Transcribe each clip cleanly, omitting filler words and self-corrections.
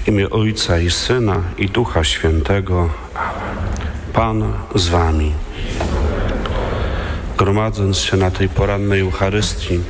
W imię Ojca i Syna i Ducha Świętego. Amen. Pan z wami. Gromadząc się na tej porannej Eucharystii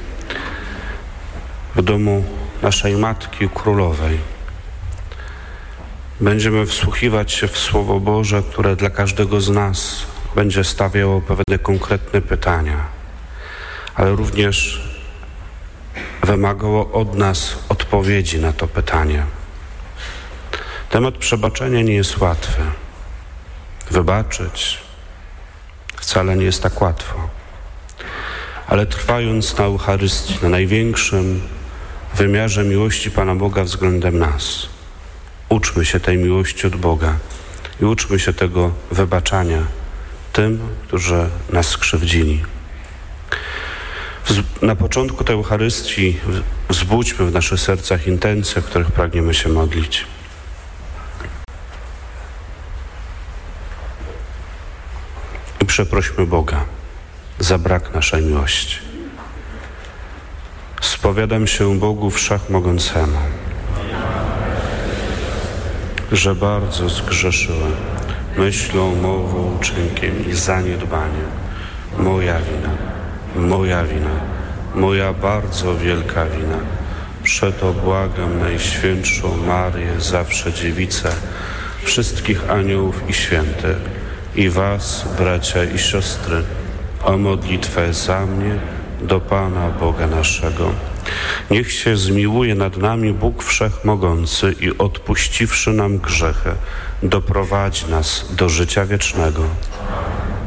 w domu naszej Matki Królowej, będziemy wsłuchiwać się w Słowo Boże, które dla każdego z nas będzie stawiało pewne konkretne pytania, ale również wymagało od nas odpowiedzi na to pytanie. Temat przebaczenia nie jest łatwy. Wybaczyć wcale nie jest tak łatwo. Ale trwając na Eucharystii, na największym wymiarze miłości Pana Boga względem nas, uczmy się tej miłości od Boga i uczmy się tego wybaczania tym, którzy nas skrzywdzili. Na początku tej Eucharystii wzbudźmy w naszych sercach intencje, w których pragniemy się modlić. I przeprośmy Boga za brak naszej miłości. Spowiadam się Bogu Wszechmogącemu, że bardzo zgrzeszyłem myślą, mową, uczynkiem i zaniedbaniem. Moja wina, moja bardzo wielka wina. Przeto błagam Najświętszą Marię, zawsze Dziewicę, wszystkich aniołów i świętych i was, bracia i siostry, o modlitwę za mnie do Pana Boga naszego. Niech się zmiłuje nad nami Bóg Wszechmogący i odpuściwszy nam grzechy, doprowadzi nas do życia wiecznego.